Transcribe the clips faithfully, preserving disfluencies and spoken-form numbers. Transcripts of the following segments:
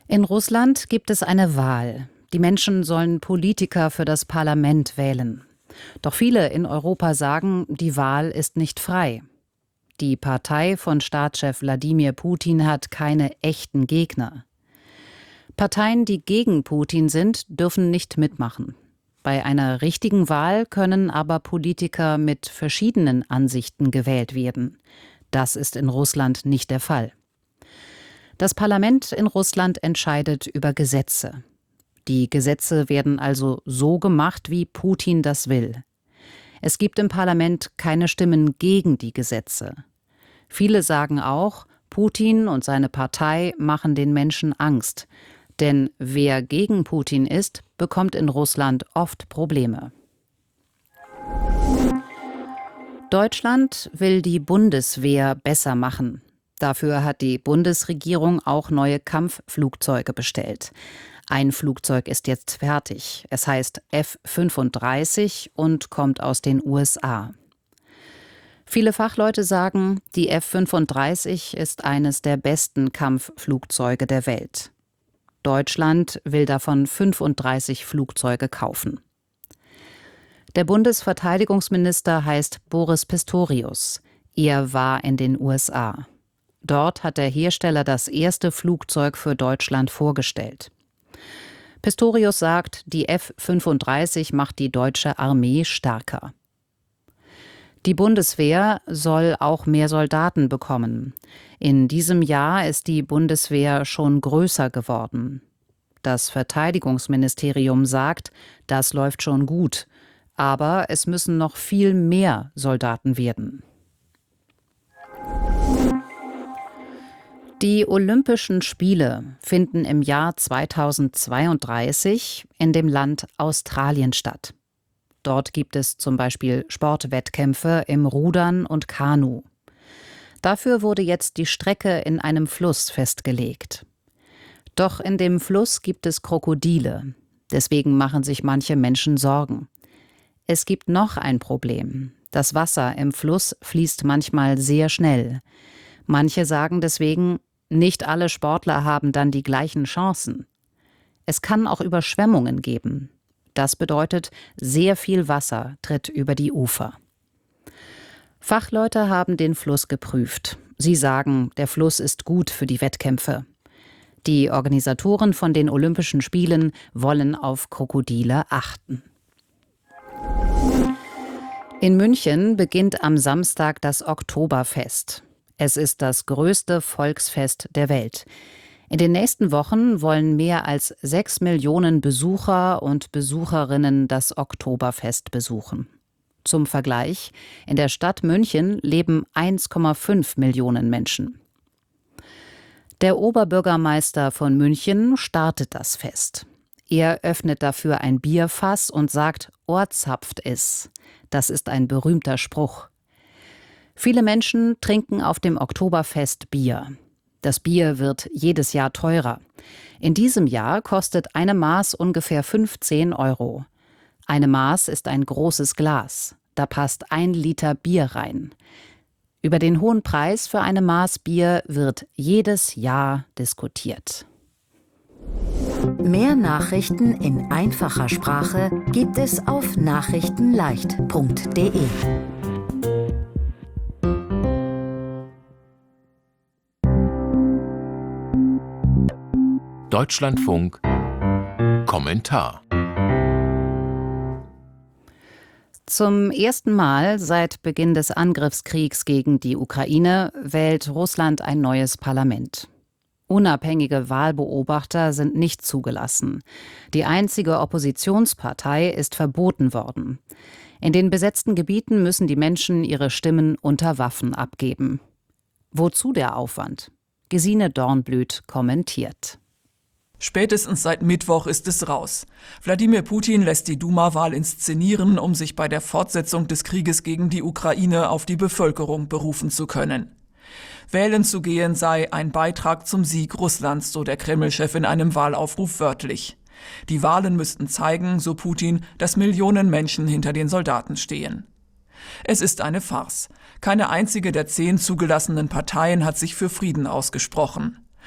In Russland gibt es eine Wahl. Die Menschen sollen Politiker für das Parlament wählen. Doch viele in Europa sagen, die Wahl ist nicht frei. Die Partei von Staatschef Wladimir Putin hat keine echten Gegner. Parteien, die gegen Putin sind, dürfen nicht mitmachen. Bei einer richtigen Wahl können aber Politiker mit verschiedenen Ansichten gewählt werden. Das ist in Russland nicht der Fall. Das Parlament in Russland entscheidet über Gesetze. Die Gesetze werden also so gemacht, wie Putin das will. Es gibt im Parlament keine Stimmen gegen die Gesetze. Viele sagen auch, Putin und seine Partei machen den Menschen Angst. Denn wer gegen Putin ist, bekommt in Russland oft Probleme. Deutschland will die Bundeswehr besser machen. Dafür hat die Bundesregierung auch neue Kampfflugzeuge bestellt. Ein Flugzeug ist jetzt fertig. Es heißt F fünfunddreißig und kommt aus den U S A. Viele Fachleute sagen, die F fünfunddreißig ist eines der besten Kampfflugzeuge der Welt. Deutschland will davon fünfunddreißig Flugzeuge kaufen. Der Bundesverteidigungsminister heißt Boris Pistorius. Er war in den U S A. Dort hat der Hersteller das erste Flugzeug für Deutschland vorgestellt. Pistorius sagt, die F fünfunddreißig macht die deutsche Armee stärker. Die Bundeswehr soll auch mehr Soldaten bekommen. In diesem Jahr ist die Bundeswehr schon größer geworden. Das Verteidigungsministerium sagt, das läuft schon gut, aber es müssen noch viel mehr Soldaten werden. Die Olympischen Spiele finden im Jahr zweitausendzweiunddreißig in dem Land Australien statt. Dort gibt es zum Beispiel Sportwettkämpfe im Rudern und Kanu. Dafür wurde jetzt die Strecke in einem Fluss festgelegt. Doch in dem Fluss gibt es Krokodile. Deswegen machen sich manche Menschen Sorgen. Es gibt noch ein Problem. Das Wasser im Fluss fließt manchmal sehr schnell. Manche sagen deswegen, nicht alle Sportler haben dann die gleichen Chancen. Es kann auch Überschwemmungen geben. Das bedeutet, sehr viel Wasser tritt über die Ufer. Fachleute haben den Fluss geprüft. Sie sagen, der Fluss ist gut für die Wettkämpfe. Die Organisatoren von den Olympischen Spielen wollen auf Krokodile achten. In München beginnt am Samstag das Oktoberfest. Es ist das größte Volksfest der Welt. In den nächsten Wochen wollen mehr als sechs Millionen Besucher und Besucherinnen das Oktoberfest besuchen. Zum Vergleich, in der Stadt München leben eins Komma fünf Millionen Menschen. Der Oberbürgermeister von München startet das Fest. Er öffnet dafür ein Bierfass und sagt, Ohrzapft is. Das ist ein berühmter Spruch. Viele Menschen trinken auf dem Oktoberfest Bier. Das Bier wird jedes Jahr teurer. In diesem Jahr kostet eine Maß ungefähr fünfzehn Euro. Eine Maß ist ein großes Glas. Da passt ein Liter Bier rein. Über den hohen Preis für eine Maß Bier wird jedes Jahr diskutiert. Mehr Nachrichten in einfacher Sprache gibt es auf nachrichtenleicht punkt de. Deutschlandfunk Kommentar. Zum ersten Mal seit Beginn des Angriffskriegs gegen die Ukraine wählt Russland ein neues Parlament. Unabhängige Wahlbeobachter sind nicht zugelassen. Die einzige Oppositionspartei ist verboten worden. In den besetzten Gebieten müssen die Menschen ihre Stimmen unter Waffen abgeben. Wozu der Aufwand? Gesine Dornblüt kommentiert. Spätestens seit Mittwoch ist es raus. Wladimir Putin lässt die Duma-Wahl inszenieren, um sich bei der Fortsetzung des Krieges gegen die Ukraine auf die Bevölkerung berufen zu können. Wählen zu gehen sei ein Beitrag zum Sieg Russlands, so der Kreml-Chef in einem Wahlaufruf wörtlich. Die Wahlen müssten zeigen, so Putin, dass Millionen Menschen hinter den Soldaten stehen. Es ist eine Farce. Keine einzige der zehn zugelassenen Parteien hat sich für Frieden ausgesprochen.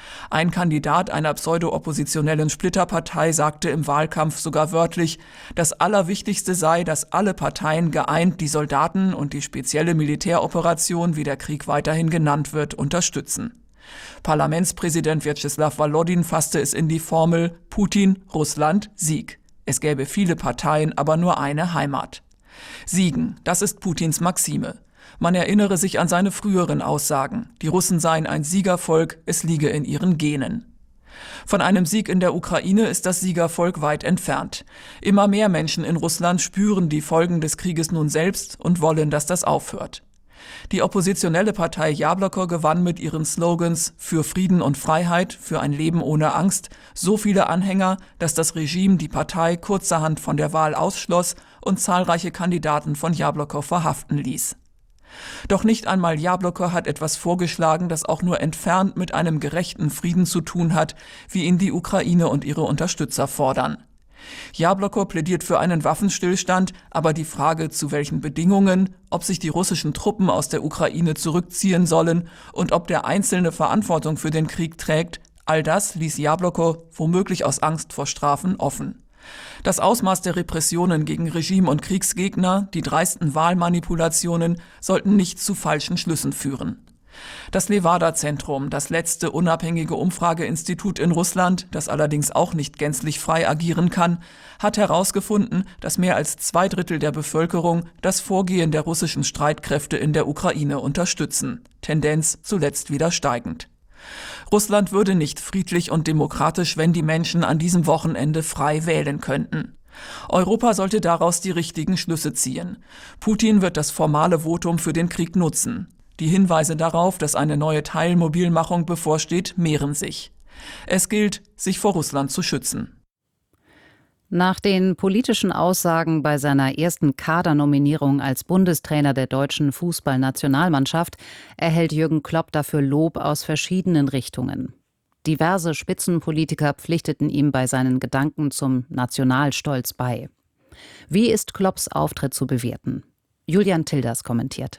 Ein Kandidat einer pseudo-oppositionellen Splitterpartei sagte im Wahlkampf sogar wörtlich, das Allerwichtigste sei, dass alle Parteien geeint die Soldaten und die spezielle Militäroperation, wie der Krieg weiterhin genannt wird, unterstützen. Parlamentspräsident Wjatscheslaw Volodin fasste es in die Formel Putin, Russland, Sieg. Es gäbe viele Parteien, aber nur eine Heimat. Siegen, das ist Putins Maxime. Man erinnere sich an seine früheren Aussagen. Die Russen seien ein Siegervolk, es liege in ihren Genen. Von einem Sieg in der Ukraine ist das Siegervolk weit entfernt. Immer mehr Menschen in Russland spüren die Folgen des Krieges nun selbst und wollen, dass das aufhört. Die oppositionelle Partei Jabloko gewann mit ihren Slogans für Frieden und Freiheit, für ein Leben ohne Angst so viele Anhänger, dass das Regime die Partei kurzerhand von der Wahl ausschloss und zahlreiche Kandidaten von Jabloko verhaften ließ. Doch nicht einmal Jabloko hat etwas vorgeschlagen, das auch nur entfernt mit einem gerechten Frieden zu tun hat, wie ihn die Ukraine und ihre Unterstützer fordern. Jabloko plädiert für einen Waffenstillstand, aber die Frage, zu welchen Bedingungen, ob sich die russischen Truppen aus der Ukraine zurückziehen sollen und ob der Einzelne Verantwortung für den Krieg trägt, all das ließ Jabloko womöglich aus Angst vor Strafen offen. Das Ausmaß der Repressionen gegen Regime- und Kriegsgegner, die dreisten Wahlmanipulationen, sollten nicht zu falschen Schlüssen führen. Das Levada-Zentrum, das letzte unabhängige Umfrageinstitut in Russland, das allerdings auch nicht gänzlich frei agieren kann, hat herausgefunden, dass mehr als zwei Drittel der Bevölkerung das Vorgehen der russischen Streitkräfte in der Ukraine unterstützen. Tendenz zuletzt wieder steigend. Russland würde nicht friedlich und demokratisch, wenn die Menschen an diesem Wochenende frei wählen könnten. Europa sollte daraus die richtigen Schlüsse ziehen. Putin wird das formale Votum für den Krieg nutzen. Die Hinweise darauf, dass eine neue Teilmobilmachung bevorsteht, mehren sich. Es gilt, sich vor Russland zu schützen. Nach den politischen Aussagen bei seiner ersten Kadernominierung als Bundestrainer der deutschen Fußballnationalmannschaft erhält Jürgen Klopp dafür Lob aus verschiedenen Richtungen. Diverse Spitzenpolitiker pflichteten ihm bei seinen Gedanken zum Nationalstolz bei. Wie ist Klopps Auftritt zu bewerten? Julian Tilders kommentiert.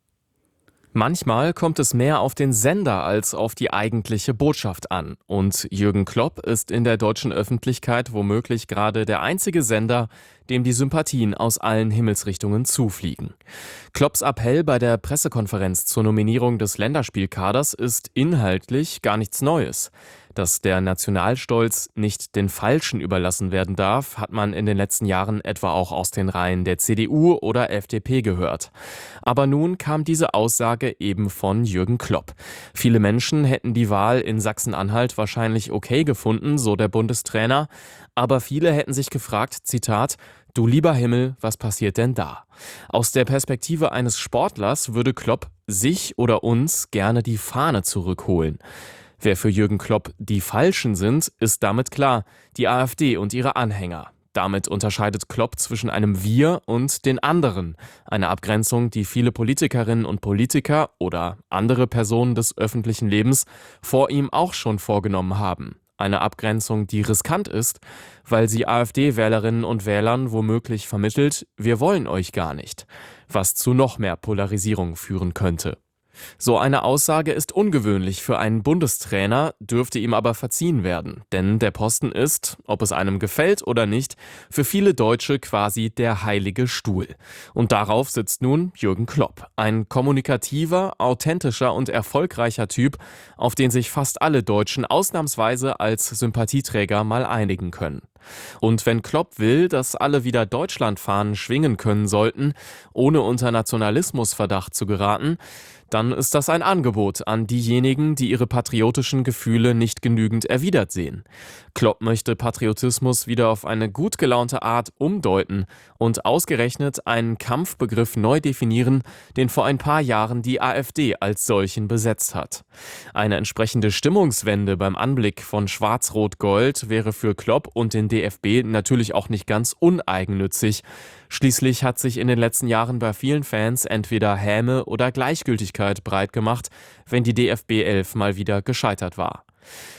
Manchmal kommt es mehr auf den Sender als auf die eigentliche Botschaft an. Und Jürgen Klopp ist in der deutschen Öffentlichkeit womöglich gerade der einzige Sender, dem die Sympathien aus allen Himmelsrichtungen zufliegen. Klopps Appell bei der Pressekonferenz zur Nominierung des Länderspielkaders ist inhaltlich gar nichts Neues. Dass der Nationalstolz nicht den Falschen überlassen werden darf, hat man in den letzten Jahren etwa auch aus den Reihen der C D U oder F D P gehört. Aber nun kam diese Aussage eben von Jürgen Klopp. Viele Menschen hätten die Wahl in Sachsen-Anhalt wahrscheinlich okay gefunden, so der Bundestrainer. Aber viele hätten sich gefragt, Zitat, du lieber Himmel, was passiert denn da? Aus der Perspektive eines Sportlers würde Klopp sich oder uns gerne die Fahne zurückholen. Wer für Jürgen Klopp die Falschen sind, ist damit klar, die AfD und ihre Anhänger. Damit unterscheidet Klopp zwischen einem Wir und den anderen. Eine Abgrenzung, die viele Politikerinnen und Politiker oder andere Personen des öffentlichen Lebens vor ihm auch schon vorgenommen haben. Eine Abgrenzung, die riskant ist, weil sie AfD-Wählerinnen und Wählern womöglich vermittelt, wir wollen euch gar nicht, was zu noch mehr Polarisierung führen könnte. So eine Aussage ist ungewöhnlich für einen Bundestrainer, dürfte ihm aber verziehen werden. Denn der Posten ist, ob es einem gefällt oder nicht, für viele Deutsche quasi der heilige Stuhl. Und darauf sitzt nun Jürgen Klopp. Ein kommunikativer, authentischer und erfolgreicher Typ, auf den sich fast alle Deutschen ausnahmsweise als Sympathieträger mal einigen können. Und wenn Klopp will, dass alle wieder Deutschlandfahnen schwingen können sollten, ohne unter Nationalismusverdacht zu geraten, dann ist das ein Angebot an diejenigen, die ihre patriotischen Gefühle nicht genügend erwidert sehen. Klopp möchte Patriotismus wieder auf eine gut gelaunte Art umdeuten und ausgerechnet einen Kampfbegriff neu definieren, den vor ein paar Jahren die AfD als solchen besetzt hat. Eine entsprechende Stimmungswende beim Anblick von Schwarz-Rot-Gold wäre für Klopp und den D F B natürlich auch nicht ganz uneigennützig. Schließlich hat sich in den letzten Jahren bei vielen Fans entweder Häme oder Gleichgültigkeit breit gemacht, wenn die D F B elf mal wieder gescheitert war.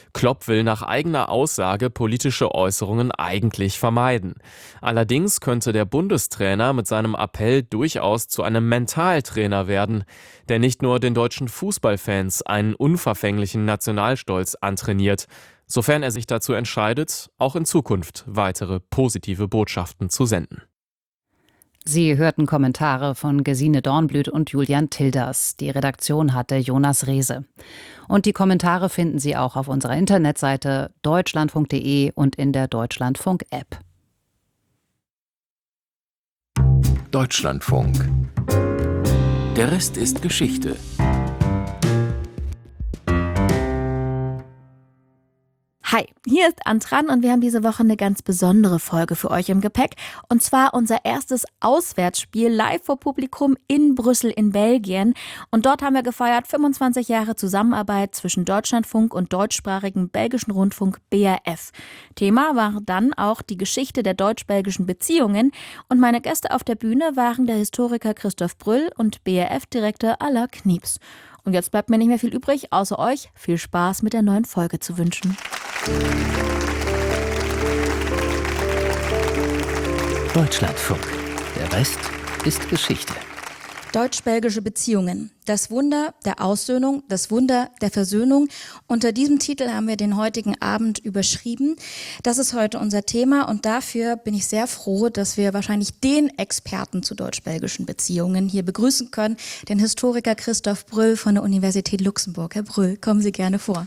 Klopp will nach eigener Aussage politische Äußerungen eigentlich vermeiden. Allerdings könnte der Bundestrainer mit seinem Appell durchaus zu einem Mentaltrainer werden, der nicht nur den deutschen Fußballfans einen unverfänglichen Nationalstolz antrainiert, sofern er sich dazu entscheidet, auch in Zukunft weitere positive Botschaften zu senden. Sie hörten Kommentare von Gesine Dornblüt und Julian Tilders. Die Redaktion hatte Jonas Rehse. Und die Kommentare finden Sie auch auf unserer Internetseite deutschlandfunk punkt de und in der Deutschlandfunk-App. Deutschlandfunk. Der Rest ist Geschichte. Hi, hier ist Antran und wir haben diese Woche eine ganz besondere Folge für euch im Gepäck. Und zwar unser erstes Auswärtsspiel live vor Publikum in Brüssel in Belgien. Und dort haben wir gefeiert fünfundzwanzig Jahre Zusammenarbeit zwischen Deutschlandfunk und deutschsprachigen belgischen Rundfunk B R F. Thema war dann auch die Geschichte der deutsch-belgischen Beziehungen. Und meine Gäste auf der Bühne waren der Historiker Christoph Brüll und B R F-Direktor Alain Knieps. Und jetzt bleibt mir nicht mehr viel übrig, außer euch viel Spaß mit der neuen Folge zu wünschen. Deutschlandfunk. Der Rest ist Geschichte. Deutsch-belgische Beziehungen. Das Wunder der Aussöhnung, das Wunder der Versöhnung. Unter diesem Titel haben wir den heutigen Abend überschrieben. Das ist heute unser Thema und dafür bin ich sehr froh, dass wir wahrscheinlich den Experten zu deutsch-belgischen Beziehungen hier begrüßen können, den Historiker Christoph Brüll von der Universität Luxemburg. Herr Brüll, kommen Sie gerne vor.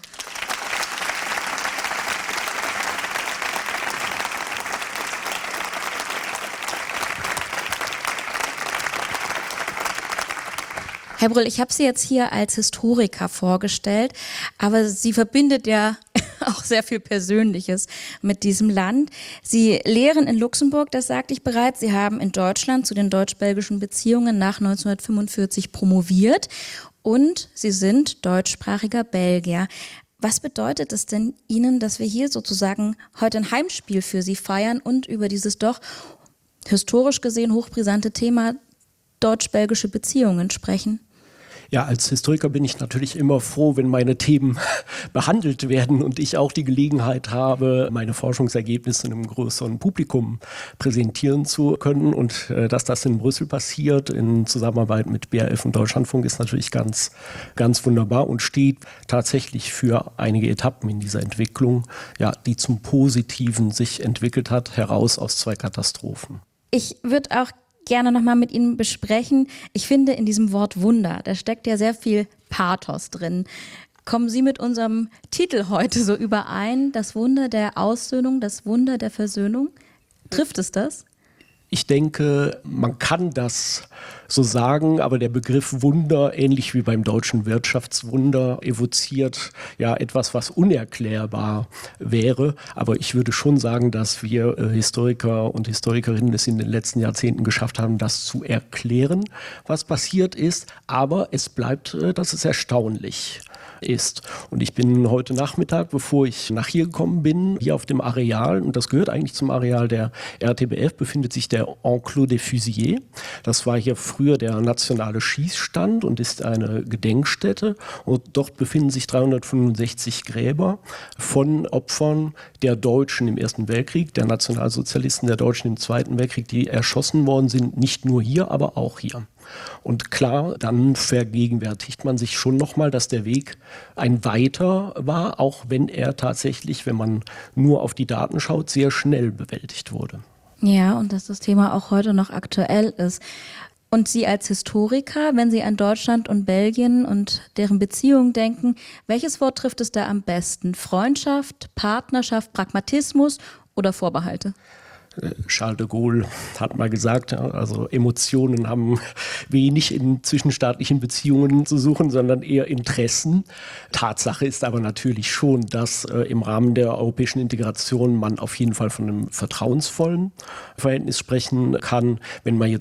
Herr Brüll, ich habe Sie jetzt hier als Historiker vorgestellt, aber Sie verbindet ja auch sehr viel Persönliches mit diesem Land. Sie lehren in Luxemburg, das sagte ich bereits. Sie haben in Deutschland zu den deutsch-belgischen Beziehungen nach neunzehnhundertfünfundvierzig promoviert und Sie sind deutschsprachiger Belgier. Was bedeutet es denn Ihnen, dass wir hier sozusagen heute ein Heimspiel für Sie feiern und über dieses doch historisch gesehen hochbrisante Thema deutsch-belgische Beziehungen sprechen? Ja, als Historiker bin ich natürlich immer froh, wenn meine Themen behandelt werden und ich auch die Gelegenheit habe, meine Forschungsergebnisse einem größeren Publikum präsentieren zu können. Und äh, dass das in Brüssel passiert, in Zusammenarbeit mit B R F und Deutschlandfunk, ist natürlich ganz, ganz wunderbar und steht tatsächlich für einige Etappen in dieser Entwicklung, ja, die zum Positiven sich entwickelt hat, heraus aus zwei Katastrophen. Ich würde auch gerne nochmal mit Ihnen besprechen. Ich finde, in diesem Wort Wunder, da steckt ja sehr viel Pathos drin. Kommen Sie mit unserem Titel heute so überein? Das Wunder der Aussöhnung, das Wunder der Versöhnung? Trifft es das? Ich denke, man kann das so sagen, aber der Begriff Wunder, ähnlich wie beim deutschen Wirtschaftswunder, evoziert ja etwas, was unerklärbar wäre. Aber ich würde schon sagen, dass wir äh, Historiker und Historikerinnen es in den letzten Jahrzehnten geschafft haben, das zu erklären, was passiert ist. Aber es bleibt, äh, dass es erstaunlich ist. Und ich bin heute Nachmittag, bevor ich nach hier gekommen bin, hier auf dem Areal, und das gehört eigentlich zum Areal der R T B F, befindet sich der Enclos des Fusillés. Das war hier früher der nationale Schießstand und ist eine Gedenkstätte. Und dort befinden sich dreihundertfünfundsechzig Gräber von Opfern der Deutschen im Ersten Weltkrieg, der Nationalsozialisten der Deutschen im Zweiten Weltkrieg, die erschossen worden sind, nicht nur hier, aber auch hier. Und klar, dann vergegenwärtigt man sich schon nochmal, dass der Weg ein weiter war, auch wenn er tatsächlich, wenn man nur auf die Daten schaut, sehr schnell bewältigt wurde. Ja, und dass das Thema auch heute noch aktuell ist. Und Sie als Historiker, wenn Sie an Deutschland und Belgien und deren Beziehungen denken, welches Wort trifft es da am besten? Freundschaft, Partnerschaft, Pragmatismus oder Vorbehalte? Charles de Gaulle hat mal gesagt, also Emotionen haben wenig in zwischenstaatlichen Beziehungen zu suchen, sondern eher Interessen. Tatsache ist aber natürlich schon, dass äh, im Rahmen der europäischen Integration man auf jeden Fall von einem vertrauensvollen Verhältnis sprechen kann. Wenn man jetzt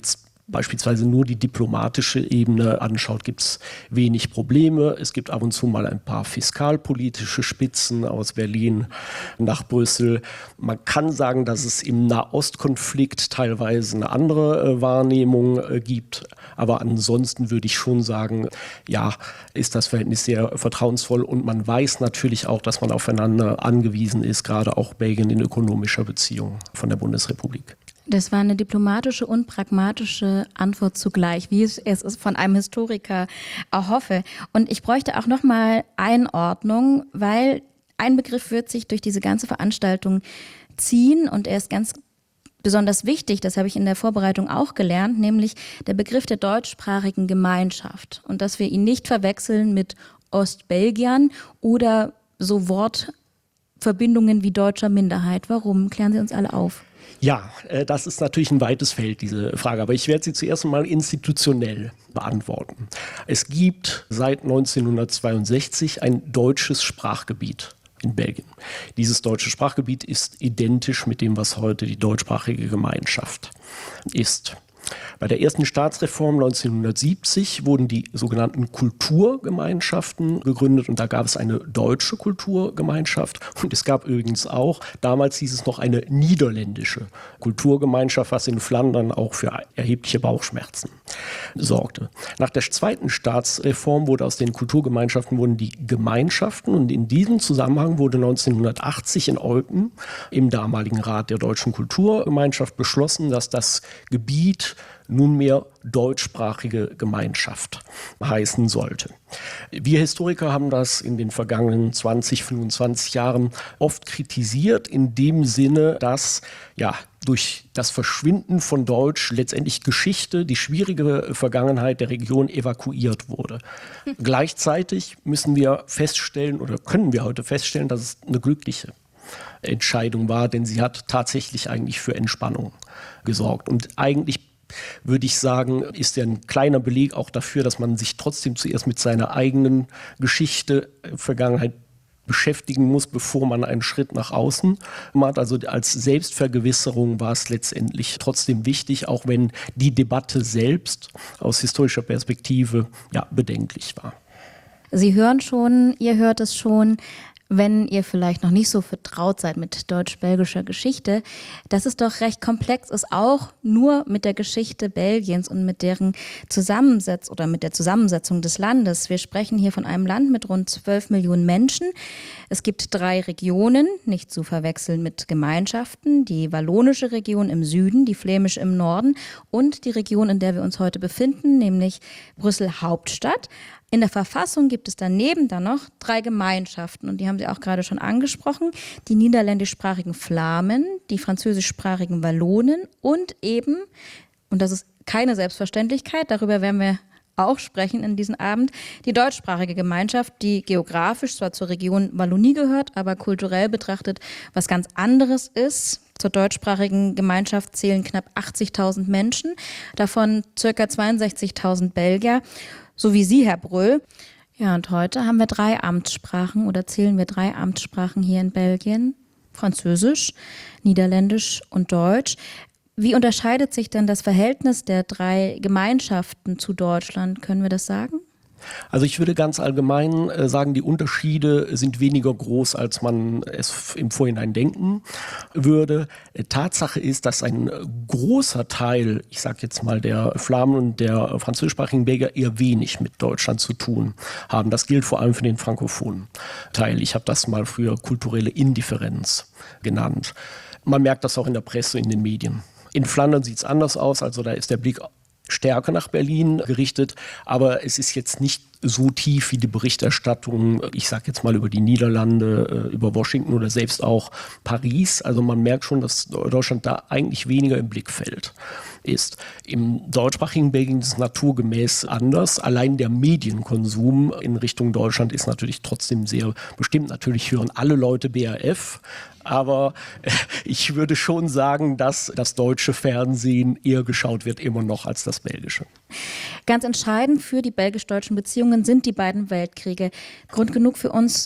beispielsweise nur die diplomatische Ebene anschaut, gibt es wenig Probleme. Es gibt ab und zu mal ein paar fiskalpolitische Spitzen aus Berlin nach Brüssel. Man kann sagen, dass es im Nahostkonflikt teilweise eine andere äh, Wahrnehmung äh, gibt. Aber ansonsten würde ich schon sagen, ja, ist das Verhältnis sehr vertrauensvoll. Und man weiß natürlich auch, dass man aufeinander angewiesen ist, gerade auch Belgien in ökonomischer Beziehung von der Bundesrepublik. Das war eine diplomatische und pragmatische Antwort zugleich, wie ich es von einem Historiker erhoffe. Und ich bräuchte auch nochmal Einordnung, weil ein Begriff wird sich durch diese ganze Veranstaltung ziehen und er ist ganz besonders wichtig, das habe ich in der Vorbereitung auch gelernt, nämlich der Begriff der deutschsprachigen Gemeinschaft und dass wir ihn nicht verwechseln mit Ostbelgiern oder so Wortverbindungen wie deutscher Minderheit. Warum? Klären Sie uns alle auf. Ja, das ist natürlich ein weites Feld, diese Frage. Aber ich werde sie zuerst mal institutionell beantworten. Es gibt seit neunzehnhundertzweiundsechzig ein deutsches Sprachgebiet in Belgien. Dieses deutsche Sprachgebiet ist identisch mit dem, was heute die deutschsprachige Gemeinschaft ist. Bei der ersten Staatsreform neunzehnhundertsiebzig wurden die sogenannten Kulturgemeinschaften gegründet und da gab es eine deutsche Kulturgemeinschaft und es gab übrigens auch, damals hieß es noch eine niederländische Kulturgemeinschaft, was in Flandern auch für erhebliche Bauchschmerzen sorgte. Nach der zweiten Staatsreform wurde aus den Kulturgemeinschaften wurden die Gemeinschaften und in diesem Zusammenhang wurde neunzehnhundertachtzig in Eupen im damaligen Rat der Deutschen Kulturgemeinschaft beschlossen, dass das Gebiet nunmehr deutschsprachige Gemeinschaft heißen sollte. Wir Historiker haben das in den vergangenen zwanzig, fünfundzwanzig Jahren oft kritisiert, in dem Sinne, dass ja durch das Verschwinden von Deutsch letztendlich Geschichte, die schwierige Vergangenheit der Region evakuiert wurde. Hm. Gleichzeitig müssen wir feststellen oder können wir heute feststellen, dass es eine glückliche Entscheidung war, denn sie hat tatsächlich eigentlich für Entspannung gesorgt. Und eigentlich würde ich sagen, ist ja ein kleiner Beleg auch dafür, dass man sich trotzdem zuerst mit seiner eigenen Geschichte, Vergangenheit beschäftigen muss, bevor man einen Schritt nach außen macht. Also als Selbstvergewisserung war es letztendlich trotzdem wichtig, auch wenn die Debatte selbst aus historischer Perspektive ja bedenklich war. Sie hören schon, ihr hört es schon, wenn ihr vielleicht noch nicht so vertraut seid mit deutsch-belgischer Geschichte, dass es doch recht komplex ist, auch nur mit der Geschichte Belgiens und mit deren Zusammensetzung oder mit der Zusammensetzung des Landes. Wir sprechen hier von einem Land mit rund zwölf Millionen Menschen. Es gibt drei Regionen, nicht zu verwechseln mit Gemeinschaften. Die wallonische Region im Süden, die flämische im Norden und die Region, in der wir uns heute befinden, nämlich Brüssel Hauptstadt. In der Verfassung gibt es daneben dann noch drei Gemeinschaften und die haben Sie auch gerade schon angesprochen, die niederländischsprachigen Flamen, die französischsprachigen Wallonen und eben, und das ist keine Selbstverständlichkeit, darüber werden wir auch sprechen in diesem Abend, die deutschsprachige Gemeinschaft, die geografisch zwar zur Region Wallonie gehört, aber kulturell betrachtet was ganz anderes ist. Zur deutschsprachigen Gemeinschaft zählen knapp achtzigtausend Menschen, davon ca. zweiundsechzigtausend Belgier. So wie Sie, Herr Bröll. Ja, und heute haben wir drei Amtssprachen oder zählen wir drei Amtssprachen hier in Belgien. Französisch, Niederländisch und Deutsch. Wie unterscheidet sich denn das Verhältnis der drei Gemeinschaften zu Deutschland? Können wir das sagen? Also ich würde ganz allgemein äh, sagen, die Unterschiede sind weniger groß, als man es im Vorhinein denken würde. Äh, Tatsache ist, dass ein großer Teil, ich sage jetzt mal der Flamen und der französischsprachigen Belgier eher wenig mit Deutschland zu tun haben. Das gilt vor allem für den frankophonen Teil. Ich habe das mal früher kulturelle Indifferenz genannt. Man merkt das auch in der Presse, in den Medien. In Flandern sieht es anders aus, also da ist der Blick stärker nach Berlin gerichtet, aber es ist jetzt nicht so tief wie die Berichterstattung, ich sage jetzt mal über die Niederlande, über Washington oder selbst auch Paris. Also man merkt schon, dass Deutschland da eigentlich weniger im Blickfeld ist. Im deutschsprachigen Belgien ist es naturgemäß anders. Allein der Medienkonsum in Richtung Deutschland ist natürlich trotzdem sehr bestimmt. Natürlich hören alle Leute B R F, aber ich würde schon sagen, dass das deutsche Fernsehen eher geschaut wird immer noch als das belgische. Ganz entscheidend für die belgisch-deutschen Beziehungen sind die beiden Weltkriege. Grund genug für uns,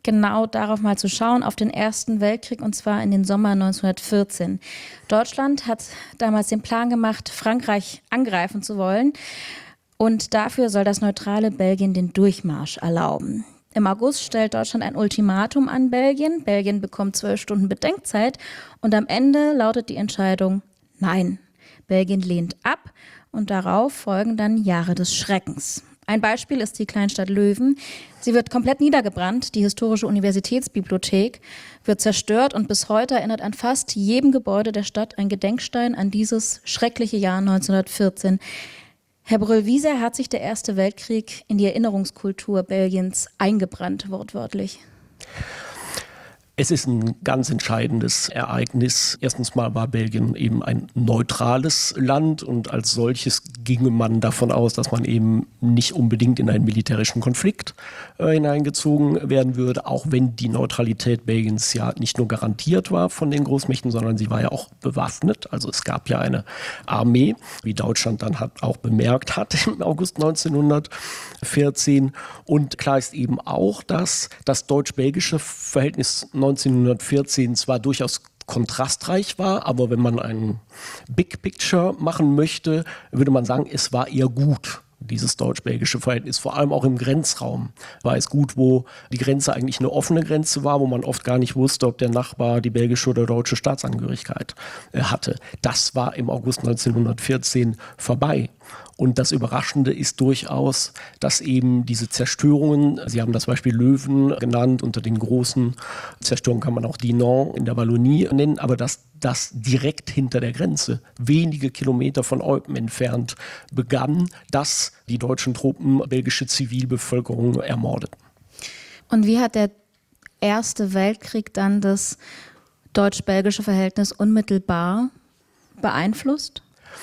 genau darauf mal zu schauen, auf den Ersten Weltkrieg, und zwar in den Sommer neunzehnhundertvierzehn. Deutschland hat damals den Plan gemacht, Frankreich angreifen zu wollen. Und dafür soll das neutrale Belgien den Durchmarsch erlauben. Im August stellt Deutschland ein Ultimatum an Belgien. Belgien bekommt zwölf Stunden Bedenkzeit. Und am Ende lautet die Entscheidung Nein. Belgien lehnt ab und darauf folgen dann Jahre des Schreckens. Ein Beispiel ist die Kleinstadt Löwen. Sie wird komplett niedergebrannt. Die historische Universitätsbibliothek wird zerstört und bis heute erinnert an fast jedem Gebäude der Stadt ein Gedenkstein an dieses schreckliche Jahr neunzehnhundertvierzehn. Herr Brüll, wie sehr hat sich der Erste Weltkrieg in die Erinnerungskultur Belgiens eingebrannt, wortwörtlich? Es ist ein ganz entscheidendes Ereignis. Erstens mal war Belgien eben ein neutrales Land und als solches ginge man davon aus, dass man eben nicht unbedingt in einen militärischen Konflikt äh, hineingezogen werden würde, auch wenn die Neutralität Belgiens ja nicht nur garantiert war von den Großmächten, sondern sie war ja auch bewaffnet. Also es gab ja eine Armee, wie Deutschland dann hat, auch bemerkt hat im August neunzehnhundertvierzehn. Und klar ist eben auch, dass das deutsch-belgische Verhältnis neunzehnhundertvierzehn zwar durchaus kontrastreich war, aber wenn man ein Big Picture machen möchte, würde man sagen, es war eher gut. Dieses deutsch-belgische Verhältnis, vor allem auch im Grenzraum, war es gut, wo die Grenze eigentlich eine offene Grenze war, wo man oft gar nicht wusste, ob der Nachbar die belgische oder deutsche Staatsangehörigkeit äh, hatte. Das war im August neunzehnhundertvierzehn vorbei. Und das Überraschende ist durchaus, dass eben diese Zerstörungen, Sie haben das Beispiel Löwen genannt, unter den großen Zerstörungen kann man auch Dinant in der Wallonie nennen, aber dass das direkt hinter der Grenze, wenige Kilometer von Eupen entfernt, begann, dass die deutschen Truppen belgische Zivilbevölkerung ermordeten. Und wie hat der Erste Weltkrieg dann das deutsch-belgische Verhältnis unmittelbar beeinflusst?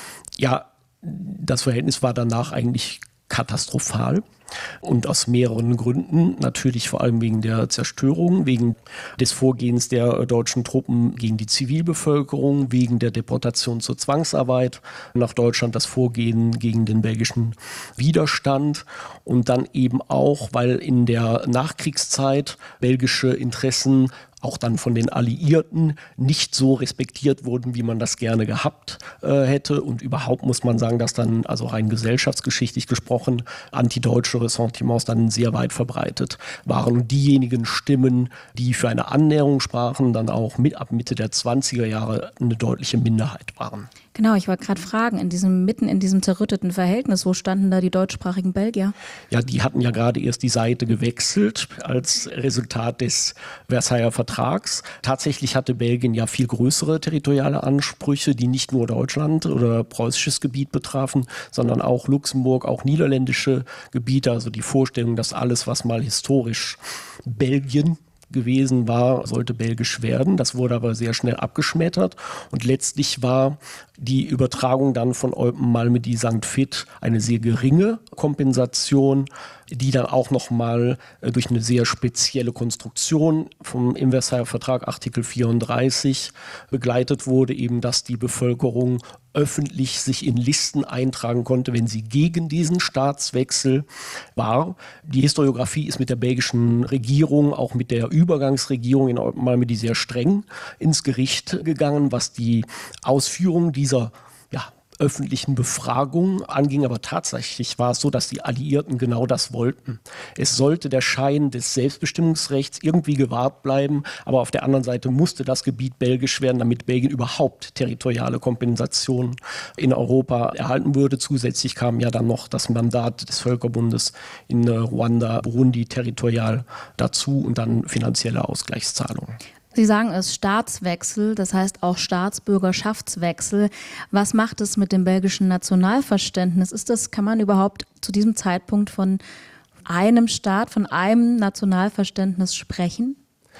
Ja, das Verhältnis war danach eigentlich katastrophal und aus mehreren Gründen. Natürlich vor allem wegen der Zerstörung, wegen des Vorgehens der deutschen Truppen gegen die Zivilbevölkerung, wegen der Deportation zur Zwangsarbeit nach Deutschland, das Vorgehen gegen den belgischen Widerstand und dann eben auch, weil in der Nachkriegszeit belgische Interessen auch dann von den Alliierten nicht so respektiert wurden, wie man das gerne gehabt äh, hätte. Und überhaupt muss man sagen, dass dann, also rein gesellschaftsgeschichtlich gesprochen, antideutsche Ressentiments dann sehr weit verbreitet waren. Und diejenigen Stimmen, die für eine Annäherung sprachen, dann auch mit ab Mitte der zwanziger Jahre eine deutliche Minderheit waren. Genau, ich wollte gerade fragen, in diesem, mitten in diesem zerrütteten Verhältnis, wo standen da die deutschsprachigen Belgier? Ja, die hatten ja gerade erst die Seite gewechselt als Resultat des Versailler Vertrags. Tatsächlich hatte Belgien ja viel größere territoriale Ansprüche, die nicht nur Deutschland oder preußisches Gebiet betrafen, sondern auch Luxemburg, auch niederländische Gebiete. Also die Vorstellung, dass alles, was mal historisch Belgien gewesen war, sollte belgisch werden. Das wurde aber sehr schnell abgeschmettert und letztlich war die Übertragung dann von Eupen Malmedy Sankt Vith eine sehr geringe Kompensation, die dann auch nochmal durch eine sehr spezielle Konstruktion vom im Versailler Vertrag Artikel vierunddreißig begleitet wurde, eben dass die Bevölkerung öffentlich sich in Listen eintragen konnte, wenn sie gegen diesen Staatswechsel war. Die Historiographie ist mit der belgischen Regierung, auch mit der Übergangsregierung in Eupen Malmedy sehr streng ins Gericht gegangen, was die Ausführung dieser ja, öffentlichen Befragung anging, aber tatsächlich war es so, dass die Alliierten genau das wollten. Es sollte der Schein des Selbstbestimmungsrechts irgendwie gewahrt bleiben, aber auf der anderen Seite musste das Gebiet belgisch werden, damit Belgien überhaupt territoriale Kompensation in Europa erhalten würde. Zusätzlich kam ja dann noch das Mandat des Völkerbundes in Ruanda, Burundi territorial dazu und dann finanzielle Ausgleichszahlungen. Sie sagen es Staatswechsel, das heißt auch Staatsbürgerschaftswechsel. Was macht es mit dem belgischen Nationalverständnis? Ist das, kann man überhaupt zu diesem Zeitpunkt von einem Staat, von einem Nationalverständnis sprechen?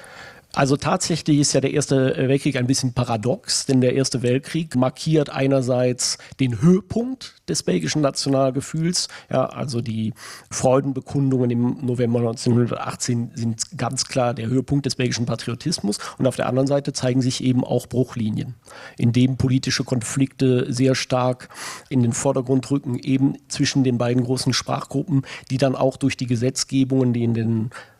Also tatsächlich ist ja der Erste Weltkrieg ein bisschen paradox, denn der Erste Weltkrieg markiert einerseits den Höhepunkt des belgischen Nationalgefühls. Ja, also die Freudenbekundungen im November neunzehnhundertachtzehn sind ganz klar der Höhepunkt des belgischen Patriotismus. Und auf der anderen Seite zeigen sich eben auch Bruchlinien, in denen politische Konflikte sehr stark in den Vordergrund rücken, eben zwischen den beiden großen Sprachgruppen, die dann auch durch die Gesetzgebungen, die in den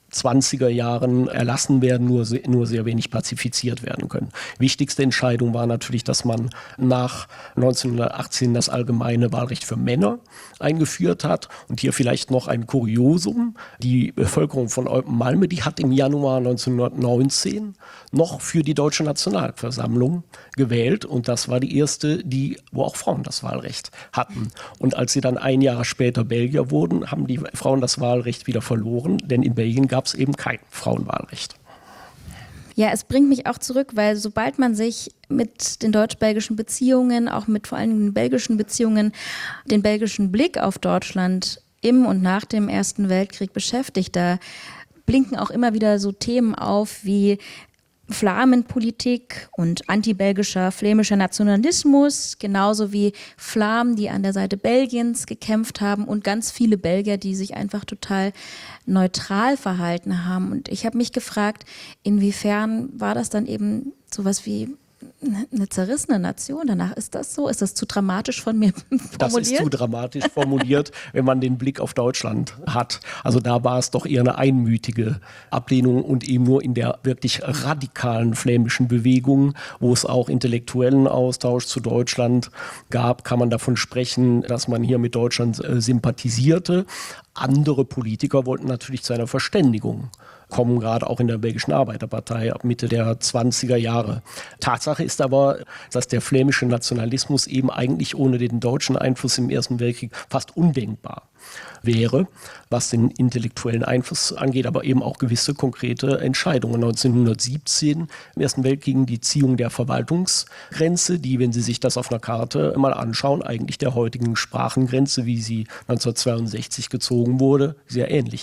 zwanziger Jahren erlassen werden, nur, nur sehr wenig pazifiziert werden können. Wichtigste Entscheidung war natürlich, dass man nach neunzehnhundertachtzehn das allgemeine Wahlrecht für Männer eingeführt hat. Und hier vielleicht noch ein Kuriosum. Die Bevölkerung von Eupen-Malmö, die hat im Januar neunzehnhundertneunzehn noch für die Deutsche Nationalversammlung gewählt. Und das war die erste, die, wo auch Frauen das Wahlrecht hatten. Und als sie dann ein Jahr später Belgier wurden, haben die Frauen das Wahlrecht wieder verloren, denn in Belgien gab es eben kein Frauenwahlrecht. Ja, es bringt mich auch zurück, weil sobald man sich mit den deutsch-belgischen Beziehungen, auch mit vor allem den belgischen Beziehungen, den belgischen Blick auf Deutschland im und nach dem Ersten Weltkrieg beschäftigt, da blinken auch immer wieder so Themen auf wie Flamenpolitik und antibelgischer flämischer Nationalismus, genauso wie Flamen, die an der Seite Belgiens gekämpft haben und ganz viele Belgier, die sich einfach total neutral verhalten haben. Und ich habe mich gefragt, inwiefern war das dann eben sowas wie eine zerrissene Nation danach? Ist das so? Ist das zu dramatisch von mir formuliert? Das ist zu dramatisch formuliert, wenn man den Blick auf Deutschland hat. Also da war es doch eher eine einmütige Ablehnung und eben nur in der wirklich radikalen flämischen Bewegung, wo es auch intellektuellen Austausch zu Deutschland gab, kann man davon sprechen, dass man hier mit Deutschland äh, sympathisierte. Andere Politiker wollten natürlich zu einer Verständigung kommen, gerade auch in der belgischen Arbeiterpartei ab Mitte der zwanziger Jahre. Tatsache ist aber, dass der flämische Nationalismus eben eigentlich ohne den deutschen Einfluss im Ersten Weltkrieg fast undenkbar wäre, was den intellektuellen Einfluss angeht, aber eben auch gewisse konkrete Entscheidungen. neunzehnhundertsiebzehn im Ersten Weltkrieg die Ziehung der Verwaltungsgrenze, die, wenn Sie sich das auf einer Karte mal anschauen, eigentlich der heutigen Sprachengrenze, wie sie neunzehnhundertzweiundsechzig gezogen wurde, sehr ähnlich